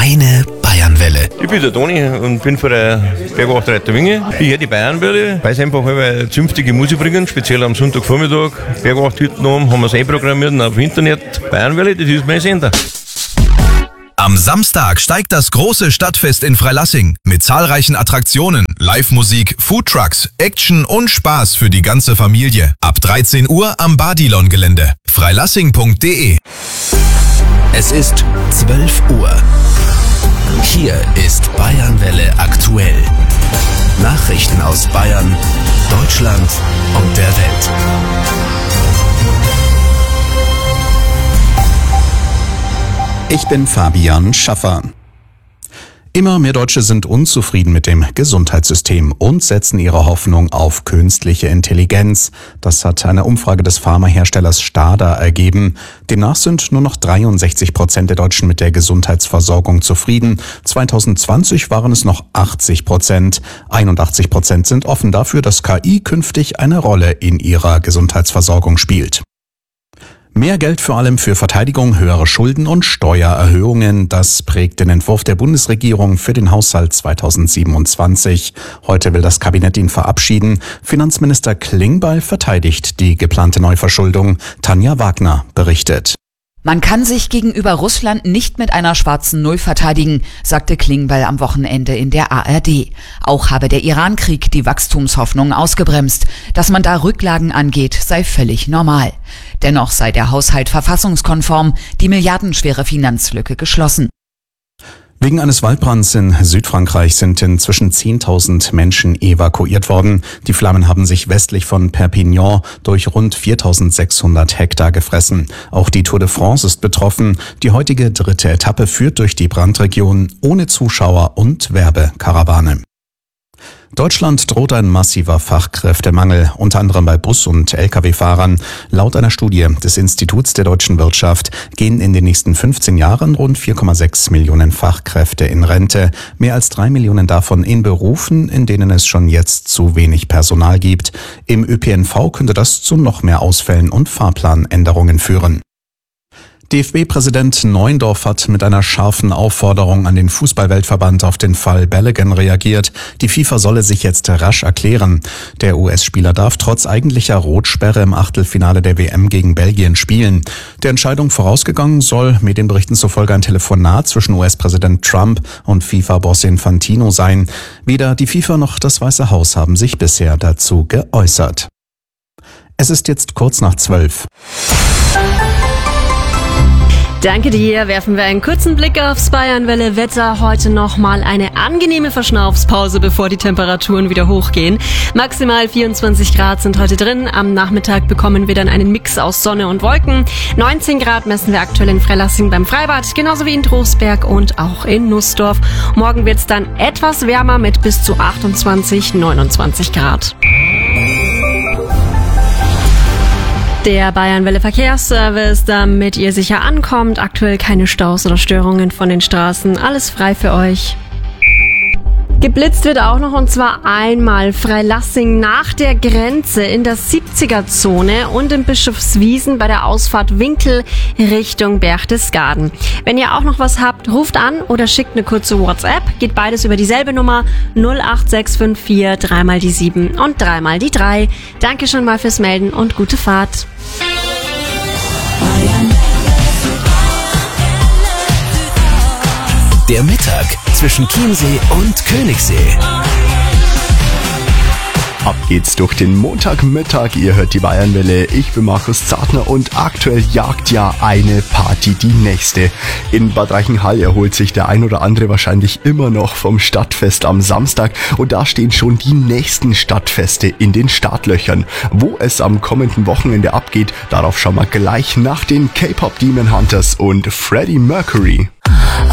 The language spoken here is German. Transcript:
Deine Bayernwelle. Ich bin der Toni und bin von der Bergwachtreiter Winge. Ich höre die Bayernwelle, weil sie einfach eine zünftige Musik bringen, speziell am Sonntagvormittag. Bergwachthütten haben wir es einprogrammiert auf Internet. Bayernwelle, das ist mein Sender. Am Samstag steigt das große Stadtfest in Freilassing mit zahlreichen Attraktionen, Live-Musik, Foodtrucks, Action und Spaß für die ganze Familie. Ab 13 Uhr am Badilon-Gelände. freilassing.de. Es ist 12 Uhr. Hier ist Bayernwelle aktuell. Nachrichten aus Bayern, Deutschland und der Welt. Ich bin Fabian Schaffer. Immer mehr Deutsche sind unzufrieden mit dem Gesundheitssystem und setzen ihre Hoffnung auf künstliche Intelligenz. Das hat eine Umfrage des Pharmaherstellers Stada ergeben. Demnach sind nur noch 63% der Deutschen mit der Gesundheitsversorgung zufrieden. 2020 waren es noch 80%. 81% sind offen dafür, dass KI künftig eine Rolle in ihrer Gesundheitsversorgung spielt. Mehr Geld vor allem für Verteidigung, höhere Schulden und Steuererhöhungen, das prägt den Entwurf der Bundesregierung für den Haushalt 2027. Heute will das Kabinett ihn verabschieden. Finanzminister Klingbeil verteidigt die geplante Neuverschuldung. Tanja Wagner berichtet. Man kann sich gegenüber Russland nicht mit einer schwarzen Null verteidigen, sagte Klingbeil am Wochenende in der ARD. Auch habe der Iran-Krieg die Wachstumshoffnung ausgebremst. Dass man da Rücklagen angeht, sei völlig normal. Dennoch sei der Haushalt verfassungskonform, die milliardenschwere Finanzlücke geschlossen. Wegen eines Waldbrands in Südfrankreich sind inzwischen 10.000 Menschen evakuiert worden. Die Flammen haben sich westlich von Perpignan durch rund 4.600 Hektar gefressen. Auch die Tour de France ist betroffen. Die heutige 3. Etappe führt durch die Brandregion ohne Zuschauer und Werbekarawane. Deutschland droht ein massiver Fachkräftemangel, unter anderem bei Bus- und Lkw-Fahrern. Laut einer Studie des Instituts der deutschen Wirtschaft gehen in den nächsten 15 Jahren rund 4,6 Millionen Fachkräfte in Rente. Mehr als 3 Millionen davon in Berufen, in denen es schon jetzt zu wenig Personal gibt. Im ÖPNV könnte das zu noch mehr Ausfällen und Fahrplanänderungen führen. DFB-Präsident Neuendorf hat mit einer scharfen Aufforderung an den Fußball-Weltverband auf den Fall Balogun reagiert. Die FIFA solle sich jetzt rasch erklären. Der US-Spieler darf trotz eigentlicher Rotsperre im Achtelfinale der WM gegen Belgien spielen. Der Entscheidung vorausgegangen soll Medienberichten zufolge ein Telefonat zwischen US-Präsident Trump und FIFA-Boss Infantino sein. Weder die FIFA noch das Weiße Haus haben sich bisher dazu geäußert. Es ist jetzt kurz nach 12. Danke dir. Werfen wir einen kurzen Blick aufs Bayernwelle Wetter. Heute nochmal eine angenehme Verschnaufspause, bevor die Temperaturen wieder hochgehen. Maximal 24 Grad sind heute drin. Am Nachmittag bekommen wir dann einen Mix aus Sonne und Wolken. 19 Grad messen wir aktuell in Freilassing beim Freibad, genauso wie in Trostberg und auch in Nussdorf. Morgen wird's dann etwas wärmer mit bis zu 28, 29 Grad. Der Bayernwelle Verkehrsservice, damit ihr sicher ankommt. Aktuell keine Staus oder Störungen von den Straßen. Alles frei für euch. Geblitzt wird auch noch, und zwar einmal Freilassing nach der Grenze in der 70er-Zone und in Bischofswiesen bei der Ausfahrt Winkel Richtung Berchtesgaden. Wenn ihr auch noch was habt, ruft an oder schickt eine kurze WhatsApp. Geht beides über dieselbe Nummer 08654 3 mal die 7 und 3 mal die 3. Danke schon mal fürs Melden und gute Fahrt. Der Mittag zwischen Chiemsee und Königssee. Ab geht's durch den Montagmittag, ihr hört die Bayernwelle, ich bin Markus Zartner und aktuell jagt ja eine Party die nächste. In Bad Reichenhall erholt sich der ein oder andere wahrscheinlich immer noch vom Stadtfest am Samstag und da stehen schon die nächsten Stadtfeste in den Startlöchern. Wo es am kommenden Wochenende abgeht, darauf schauen wir gleich nach den K-Pop Demon Hunters und Freddie Mercury.